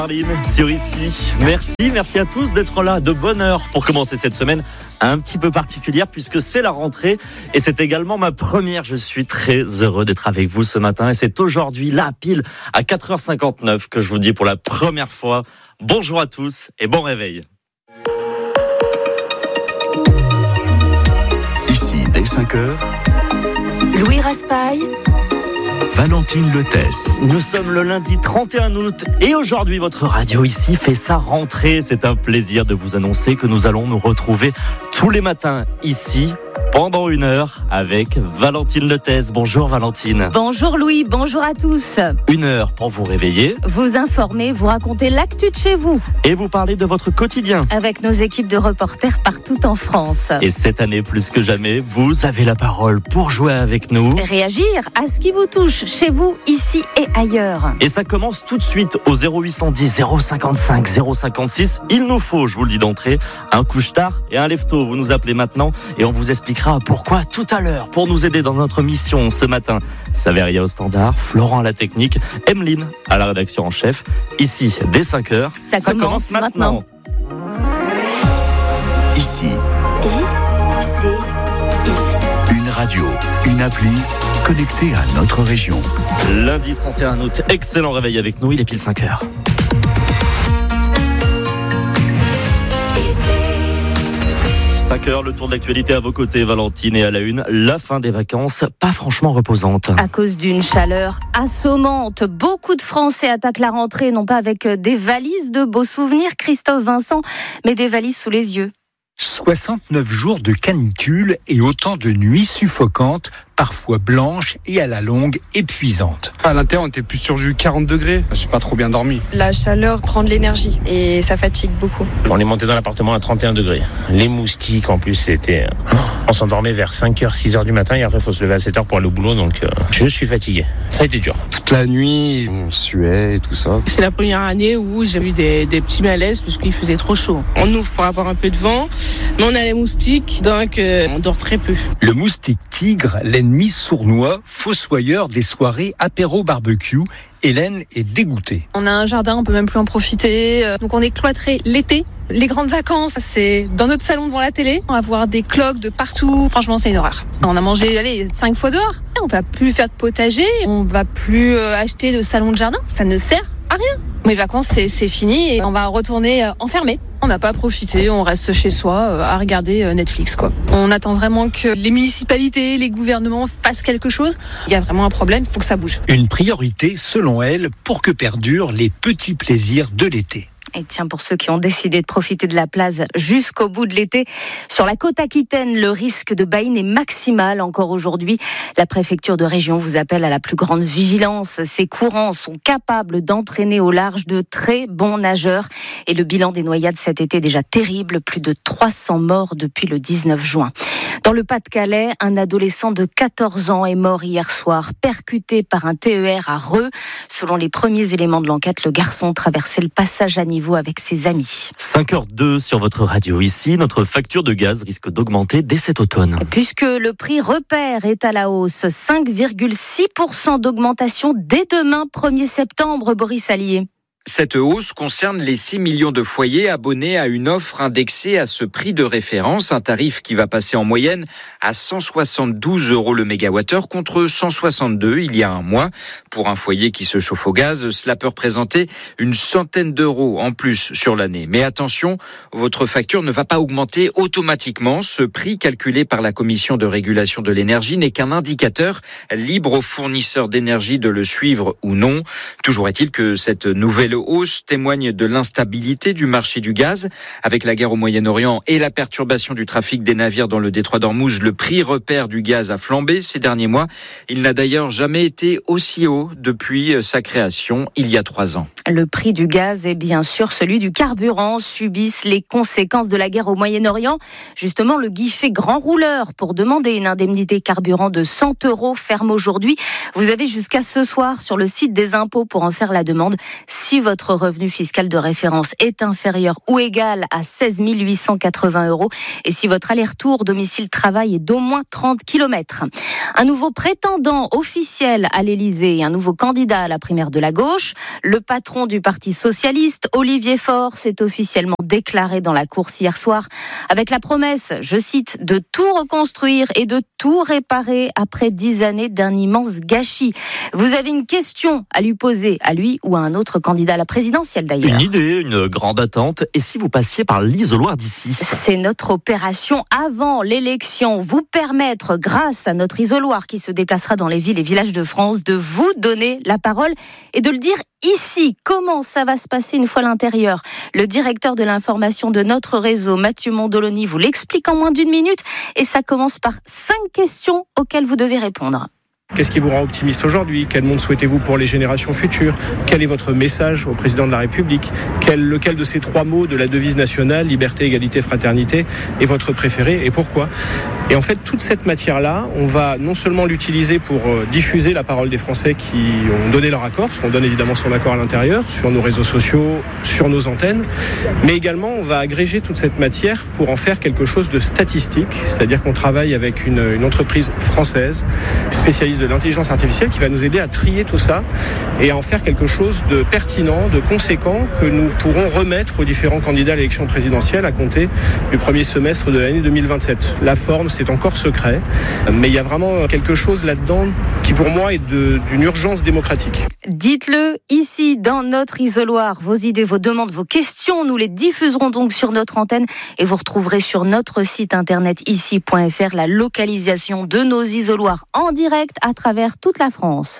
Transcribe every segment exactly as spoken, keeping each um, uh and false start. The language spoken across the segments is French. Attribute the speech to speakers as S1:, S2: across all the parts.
S1: Sur ici. Merci, merci à tous d'être là de bonne heure pour commencer cette semaine un petit peu particulière puisque c'est la rentrée et c'est également ma première. Je suis très heureux d'être avec vous ce matin et c'est aujourd'hui là pile à quatre heures cinquante-neuf que je vous dis pour la première fois bonjour à tous et bon réveil.
S2: Ici dès cinq heures.
S3: Louis Raspail.
S2: Valentine Lethès.
S1: Nous sommes le lundi trente et un août et aujourd'hui votre radio ici fait sa rentrée. C'est un plaisir de vous annoncer que nous allons nous retrouver tous les matins ici pendant une heure avec Valentine Lethès. Bonjour Valentine.
S3: Bonjour Louis, bonjour à tous.
S1: Une heure pour vous réveiller,
S3: vous informer, vous raconter l'actu de chez vous
S1: et vous parler de votre quotidien
S3: avec nos équipes de reporters partout en France.
S1: Et cette année plus que jamais, vous avez la parole pour jouer avec nous.
S3: Réagir à ce qui vous touche chez vous, ici et ailleurs.
S1: Et ça commence tout de suite au zéro huit cent dix zéro cinquante-cinq zéro cinquante-six. Il nous faut, je vous le dis d'entrée, un couche-tard et un lève-tôt. Vous nous appelez maintenant et on vous expliquera pourquoi tout à l'heure pour nous aider dans notre mission ce matin. Saveria au standard, Florent à la technique, Emeline à la rédaction en chef. Ici, dès cinq heures,
S3: ça, ça commence, commence maintenant. maintenant.
S2: Ici.
S3: I, C, I.
S2: Une radio, une appli connectée à notre région.
S1: Lundi trente et un août, excellent réveil avec nous, il est pile cinq heures. cinq heures, le tour de l'actualité à vos côtés, Valentine, et à la une, la fin des vacances, pas franchement reposante.
S3: À cause d'une chaleur assommante, beaucoup de Français attaquent la rentrée, non pas avec des valises de beaux souvenirs, Christophe Vincent, mais des valises sous les yeux.
S4: soixante-neuf jours de canicule et autant de nuits suffocantes, parfois blanches et à la longue épuisantes.
S5: À l'intérieur, on était plus sur du quarante degrés. J'ai pas trop bien dormi.
S6: La chaleur prend de l'énergie et ça fatigue beaucoup.
S7: On est monté dans l'appartement à trente et un degrés. Les moustiques, en plus, c'était... On s'endormait vers cinq heures, six heures du matin et après, il faut se lever à sept heures pour aller au boulot. Donc, euh, je suis fatigué. Ça a été dur.
S8: Toute la nuit, on suait et tout ça.
S9: C'est la première année où j'ai eu des, des petits malaises parce qu'il faisait trop chaud. On ouvre pour avoir un peu de vent, mais on a les moustiques, donc euh, on dort très peu.
S4: Le moustique tigre, l'ennemi sournois, fossoyeur des soirées apéro-barbecue, Hélène est dégoûtée.
S6: On a un jardin, on peut même plus en profiter. Donc on est cloîtré l'été. Les grandes vacances, c'est dans notre salon devant la télé. On va voir des cloques de partout. Franchement, c'est une horreur. On a mangé, allez, cinq fois dehors. On va plus faire de potager. On va plus acheter de salon de jardin. Ça ne sert à rien. Les vacances, c'est, c'est fini et on va retourner enfermé. On n'a pas profité, on reste chez soi à regarder Netflix, quoi. On attend vraiment que les municipalités, les gouvernements fassent quelque chose. Il y a vraiment un problème, il faut que ça bouge.
S4: Une priorité, selon elle, pour que perdurent les petits plaisirs de l'été.
S3: Et tiens, pour ceux qui ont décidé de profiter de la plage jusqu'au bout de l'été, sur la côte aquitaine, le risque de baïne est maximal encore aujourd'hui. La préfecture de région vous appelle à la plus grande vigilance. Ces courants sont capables d'entraîner au large de très bons nageurs. Et le bilan des noyades cet été est déjà terrible, plus de trois cents morts depuis le dix-neuf juin. Dans le Pas-de-Calais, un adolescent de quatorze ans est mort hier soir, percuté par un T E R à Reux. Selon les premiers éléments de l'enquête, le garçon traversait le passage à niveau avec ses amis.
S1: cinq heures deux sur votre radio ici, notre facture de gaz risque d'augmenter dès cet automne.
S3: Puisque le prix repère est à la hausse, cinq virgule six pour cent d'augmentation dès demain, premier septembre, Boris Allier.
S10: Cette hausse concerne les six millions de foyers abonnés à une offre indexée à ce prix de référence, un tarif qui va passer en moyenne à cent soixante-douze euros le mégawattheure contre cent soixante-deux il y a un mois. Pour un foyer qui se chauffe au gaz, cela peut représenter une centaine d'euros en plus sur l'année. Mais attention, votre facture ne va pas augmenter automatiquement. Ce prix calculé par la Commission de régulation de l'énergie n'est qu'un indicateur libre aux fournisseurs d'énergie de le suivre ou non. Toujours est-il que cette nouvelle hausse témoigne de l'instabilité du marché du gaz. Avec la guerre au Moyen-Orient et la perturbation du trafic des navires dans le détroit d'Ormuz, le prix repère du gaz a flambé ces derniers mois. Il n'a d'ailleurs jamais été aussi haut depuis sa création il y a trois ans.
S3: Le prix du gaz et bien sûr celui du carburant subissent les conséquences de la guerre au Moyen-Orient. Justement, le guichet grand rouleur pour demander une indemnité carburant de cent euros ferme aujourd'hui. Vous avez jusqu'à ce soir sur le site des impôts pour en faire la demande. Si votre revenu fiscal de référence est inférieur ou égal à seize mille huit cent quatre-vingts euros et si votre aller-retour domicile-travail est d'au moins trente kilomètres. Un nouveau prétendant officiel à l'Élysée et un nouveau candidat à la primaire de la gauche. Le patron patron du Parti socialiste, Olivier Faure, s'est officiellement déclaré dans la course hier soir avec la promesse, je cite, de tout reconstruire et de tout réparer après dix années d'un immense gâchis. Vous avez une question à lui poser, à lui ou à un autre candidat à la présidentielle d'ailleurs.
S1: Une idée, une grande attente. Et si vous passiez par l'isoloir d'ici ?
S3: C'est notre opération avant l'élection. Vous permettre, grâce à notre isoloir qui se déplacera dans les villes et villages de France, de vous donner la parole et de le dire ici. Comment ça va se passer une fois à l'intérieur ? Le directeur de l'information de notre réseau, Mathieu Mondoloni, vous l'explique en moins d'une minute. Et ça commence par cinq questions auxquelles vous devez répondre.
S11: Qu'est-ce qui vous rend optimiste aujourd'hui ? Quel monde souhaitez-vous pour les générations futures ? Quel est votre message au président de la République ? Quel, lequel de ces trois mots de la devise nationale, liberté, égalité, fraternité, est votre préféré et pourquoi ? Et en fait, toute cette matière-là, on va non seulement l'utiliser pour diffuser la parole des Français qui ont donné leur accord, parce qu'on donne évidemment son accord à l'intérieur, sur nos réseaux sociaux, sur nos antennes, mais également on va agréger toute cette matière pour en faire quelque chose de statistique, c'est-à-dire qu'on travaille avec une, une entreprise française, spécialiste de l'intelligence artificielle, qui va nous aider à trier tout ça et à en faire quelque chose de pertinent, de conséquent, que nous pourrons remettre aux différents candidats à l'élection présidentielle à compter du premier semestre de l'année deux mille vingt-sept. La forme, c'est encore secret, mais il y a vraiment quelque chose là-dedans qui pour moi est de, d'une urgence démocratique.
S3: Dites-le ici dans notre isoloir, vos idées, vos demandes, vos questions, nous les diffuserons donc sur notre antenne et vous retrouverez sur notre site internet ici point f r la localisation de nos isoloirs en direct à travers toute la France.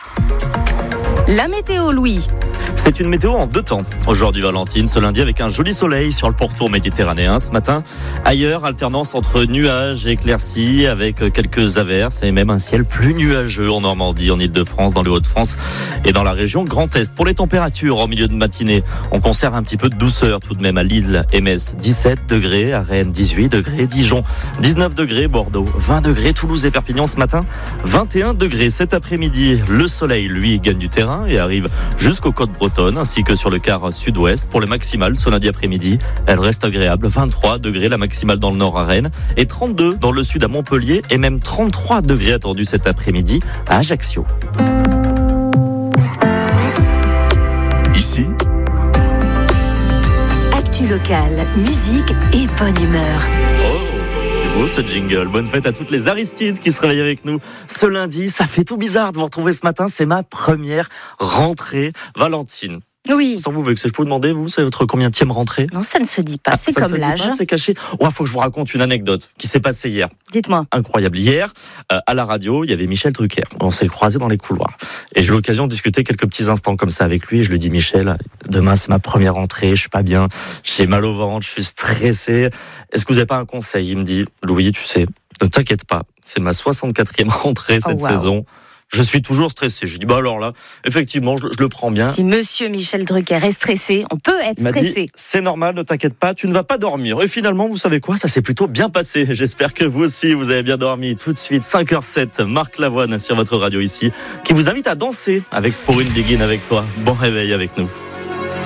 S3: La météo, Louis.
S1: C'est une météo en deux temps. Aujourd'hui, Valentine, ce lundi avec un joli soleil sur le pourtour méditerranéen. Ce matin, ailleurs, alternance entre nuages et éclaircies avec quelques averses et même un ciel plus nuageux en Normandie, en Ile-de-France, dans les Hauts-de-France et dans la région Grand Est. Pour les températures, en milieu de matinée, on conserve un petit peu de douceur tout de même à Lille et Metz. dix-sept degrés, à Rennes dix-huit degrés, Dijon dix-neuf degrés, Bordeaux vingt degrés, Toulouse et Perpignan ce matin vingt et un degrés. Cet après-midi, le soleil, lui, gagne du terrain et arrive jusqu'aux Côtes-Bretonnes ainsi que sur le quart sud-ouest. Pour le maximal, ce lundi après-midi, elle reste agréable. vingt-trois degrés la maximale dans le nord à Rennes et trente-deux dans le sud à Montpellier et même trente-trois degrés attendus cet après-midi à Ajaccio.
S2: Ici,
S12: Actu locale, musique et bonne humeur.
S1: Oh, c'est beau ce jingle. Bonne fête à toutes les Aristides qui se réveillent avec nous ce lundi. Ça fait tout bizarre de vous retrouver ce matin. C'est ma première rentrée. Valentine.
S3: Oui.
S1: Sans vous, vous, que je peux vous demander, vous, c'est votre combienième rentrée ?
S3: Non, ça ne se dit pas,
S1: ah,
S3: c'est
S1: ça
S3: comme
S1: ne se
S3: l'âge.
S1: Dit pas, c'est caché. Il oh, faut que je vous raconte une anecdote qui s'est passée hier.
S3: Dites-moi.
S1: Incroyable. Hier, euh, à la radio, il y avait Michel Drucker. On s'est croisés dans les couloirs. Et j'ai eu l'occasion de discuter quelques petits instants comme ça avec lui. Et je lui dis, Michel, demain, c'est ma première rentrée, je suis pas bien, j'ai mal au ventre, je suis stressé. Est-ce que vous n'avez pas un conseil ? Il me dit, Louis, tu sais, ne t'inquiète pas, c'est ma soixante-quatrième rentrée cette oh, wow. saison. Je suis toujours stressé. Je dis, bah alors là, effectivement, je, je le prends bien.
S3: Si monsieur Michel Drucker est stressé, on peut être
S1: Il m'a
S3: stressé.
S1: Dit, c'est normal, ne t'inquiète pas, tu ne vas pas dormir. Et finalement, vous savez quoi ? Ça s'est plutôt bien passé. J'espère que vous aussi, vous avez bien dormi. Tout de suite, cinq heures sept, Marc Lavoine sur votre radio ici, qui vous invite à danser avec Pour une Begin avec toi. Bon réveil avec nous.